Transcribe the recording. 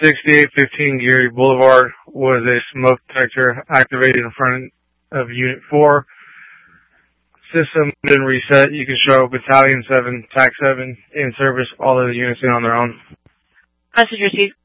6815 Geary Boulevard was a smoke detector activated in front of Unit 4. System been reset. You can show Battalion 7, TAC 7 in service. All of the units in on their own. Message received.